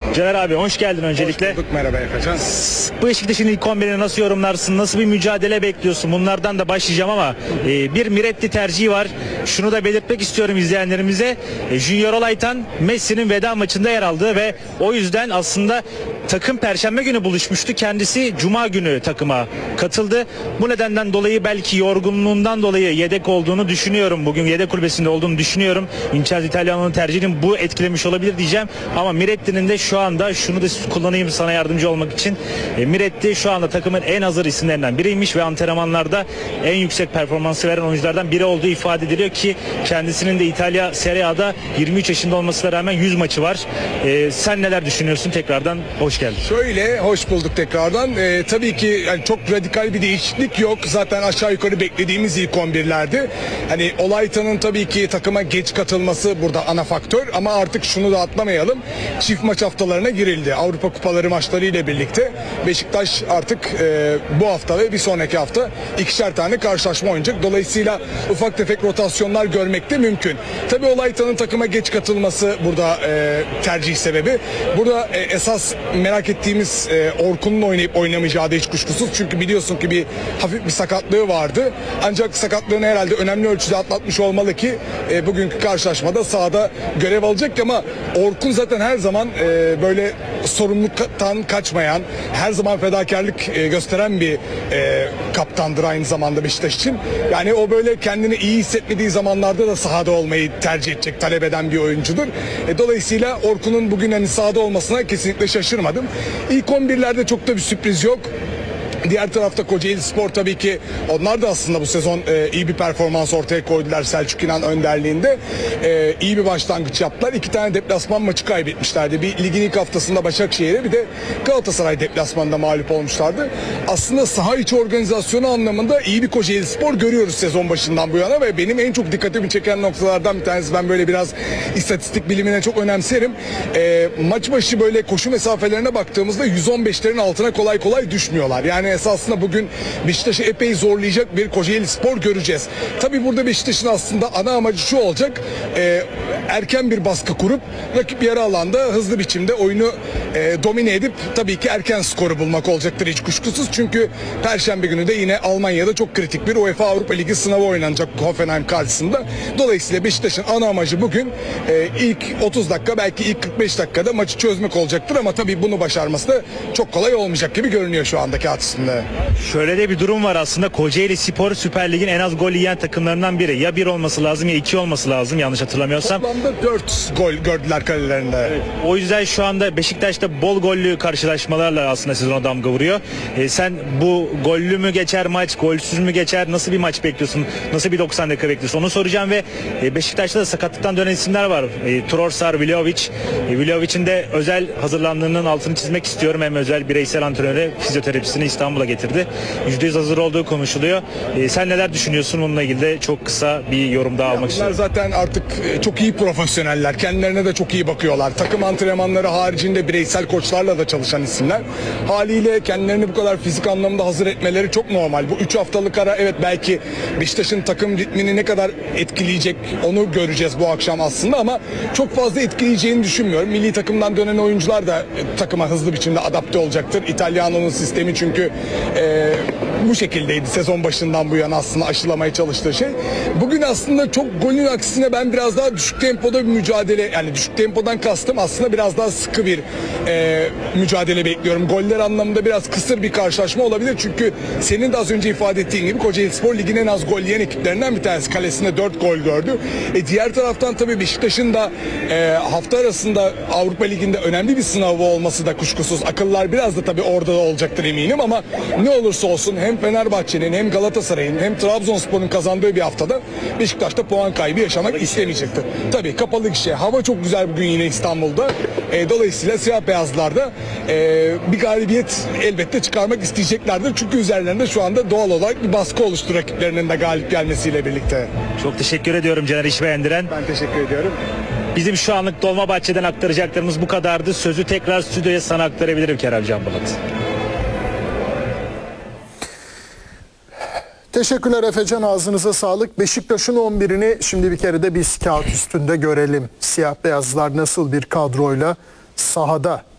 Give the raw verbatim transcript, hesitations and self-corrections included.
Caner abi hoş geldin öncelikle. Hoş bulduk, merhaba Efecan. Bu Beşiktaş'ın ilk on birini nasıl yorumlarsın? Nasıl bir mücadele bekliyorsun? Bunlardan da başlayacağım ama e, bir Miretti tercihi var. Şunu da belirtmek istiyorum izleyenlerimize. E, Junior Olaytan Messi'nin veda maçında yer aldı ve o yüzden aslında takım Perşembe günü buluşmuştu. Kendisi Cuma günü takıma katıldı. Bu nedenden dolayı belki yorgunluğundan dolayı yedek olduğunu düşünüyorum. Bugün yedek kulübesinde olduğunu düşünüyorum. Inter İtalyana'nın tercihinin bu etkilemiş olabilir diyeceğim. Ama Miretti'nin de şu anda şunu da kullanayım sana yardımcı olmak için. E, Miretti şu anda takımın en hazır isimlerinden biriymiş ve antrenmanlarda en yüksek performansı veren oyunculardan biri olduğu ifade ediliyor ki kendisinin de İtalya Serie A'da yirmi üç yaşında olmasına rağmen yüz maçı var. E, sen neler düşünüyorsun? Tekrardan hoş geldin. Şöyle, hoş bulduk tekrardan. Ee, tabii ki yani çok radikal bir değişiklik yok. Zaten aşağı yukarı beklediğimiz ilk on birlerdi. Hani Olaytan'ın tabii ki takıma geç katılması burada ana faktör ama artık şunu da atlamayalım. Çift maç haftalarına girildi. Avrupa Kupaları maçları ile birlikte Beşiktaş artık e, bu hafta ve bir sonraki hafta ikişer tane karşılaşma oynayacak. Dolayısıyla ufak tefek rotasyonlar görmek de mümkün. Tabii Olaytan'ın takıma geç katılması burada e, tercih sebebi. Burada e, esas merak ettiğimiz e, Orkun'un oynayıp oynamayacağı da hiç kuşkusuz. Çünkü biliyorsun ki bir hafif bir sakatlığı vardı. Ancak sakatlığını herhalde önemli ölçüde atlatmış olmalı ki e, bugünkü karşılaşmada sahada görev alacak ama Orkun zaten her zaman e, böyle sorumluluktan kaçmayan, her zaman fedakarlık e, gösteren bir e, kaptandır aynı zamanda Beşiktaş için. Yani o böyle kendini iyi hissetmediği zamanlarda da sahada olmayı tercih edecek, talep eden bir oyuncudur. E, dolayısıyla Orkun'un bugün hani sahada olmasına kesinlikle şaşırmadım. İlk on birlerde çok da bir sürpriz yok. Diğer tarafta Kocaeli Spor tabii ki onlar da aslında bu sezon e, iyi bir performans ortaya koydular Selçuk İnan önderliğinde. E, iyi bir başlangıç yaptılar. İki tane deplasman maçı kaybetmişlerdi. Bir ligin ilk haftasında Başakşehir'e bir de Galatasaray deplasmanında mağlup olmuşlardı. Aslında saha içi organizasyonu anlamında iyi bir Kocaeli Spor görüyoruz sezon başından bu yana ve benim en çok dikkatimi çeken noktalardan bir tanesi, ben böyle biraz istatistik bilimine çok önemserim. E, maç başı böyle koşu mesafelerine baktığımızda yüz on beşlerin altına kolay kolay düşmüyorlar. Yani esasında bugün Beşiktaş'ı epey zorlayacak bir Kocaeli Spor göreceğiz. Tabii burada Beşiktaş'ın aslında ana amacı şu olacak. E, erken bir baskı kurup rakip yarı alanda hızlı biçimde oyunu e, domine edip tabii ki erken skoru bulmak olacaktır hiç kuşkusuz. Çünkü Perşembe günü de yine Almanya'da çok kritik bir UEFA Avrupa Ligi sınavı oynanacak Hoffenheim karşısında. Dolayısıyla Beşiktaş'ın ana amacı bugün e, ilk otuz dakika, belki ilk kırk beş dakikada maçı çözmek olacaktır ama tabii bunu başarması da çok kolay olmayacak gibi görünüyor şu andaki açısından. Şöyle de bir durum var aslında. Kocaeli Spor Süper Lig'in en az gol yiyen takımlarından biri. Ya bir olması lazım ya iki olması lazım yanlış hatırlamıyorsam. Toplamda dört gol gördüler kalelerinde. Evet. O yüzden şu anda Beşiktaş'ta bol gollü karşılaşmalarla aslında sezona damga vuruyor. E, sen bu gollü mü geçer maç, golsüz mü geçer, nasıl bir maç bekliyorsun? Nasıl bir doksan dakika bekliyorsun? Onu soracağım ve e, Beşiktaş'ta da sakatlıktan dönen isimler var. E, Trossard, Vlahovic. E, Vlahovic'in de özel hazırlandığının altını çizmek istiyorum. Hem özel bireysel antrenöre fizyoterapisini İstanbul'a getirdi. yüzde yüz hazır olduğu konuşuluyor. E, sen neler düşünüyorsun bununla ilgili de çok kısa bir yorum daha almak Bunlar istiyorum. zaten artık çok iyi profesyoneller. Kendilerine de çok iyi bakıyorlar. Takım antrenmanları haricinde bireysel koçlarla da çalışan isimler. Haliyle kendilerini bu kadar fizik anlamda hazır etmeleri çok normal. Bu üç haftalık ara evet belki Beşiktaş'ın takım ritmini ne kadar etkileyecek onu göreceğiz bu akşam aslında ama çok fazla etkileyeceğini düşünmüyorum. Milli takımdan dönen oyuncular da takıma hızlı biçimde adapte olacaktır. İtalyana'nın sistemi çünkü e, bu şekildeydi sezon başından bu yana aslında aşılamaya çalıştığı şey. Bugün aslında çok golün aksine ben biraz daha düşük tempoda bir mücadele, yani düşük tempodan kastım aslında biraz daha sıkı bir e, mücadele bekliyorum. Goller anlamında biraz kısır bir karşılaşma olabilir çünkü senin de az önce ifade ettiğin gibi Kocaeli Spor Ligi'nin en az gol yiyen ekiplerinden bir tanesi. Kalesinde dört gol gördü. E, diğer taraftan tabii Beşiktaş'ın da e, hafta arasında Avrupa Ligi'nde önemli bir sınavı olması da kuşkusuz. Akıllar biraz da tabii orada da olacaktır eminim ama ne olursa olsun hem Fenerbahçe'nin hem Galatasaray'ın hem Trabzonspor'un kazandığı bir haftada Beşiktaş'ta puan kaybı yaşamak istemeyecektir. Tabii kapalı gişe. Hava çok güzel bugün yine İstanbul'da. E, dolayısıyla siyah beyazlar da e, bir galibiyet elbette çıkarmak isteyeceklerdir. Çünkü üzerlerinde şu anda doğal olarak bir baskı oluştu rakiplerinin de galip gelmesiyle birlikte. Çok teşekkür ediyorum Caner İş Beğendiren. Ben teşekkür ediyorum. Bizim şu anlık Dolmabahçe'den aktaracaklarımız bu kadardı. Sözü tekrar stüdyoya sana aktarabilirim Kerem Can Bulat. Teşekkürler Efecan, ağzınıza sağlık. Beşiktaş'ın on birini şimdi bir kere de biz kağıt üstünde görelim. Siyah beyazlar nasıl bir kadroyla sahada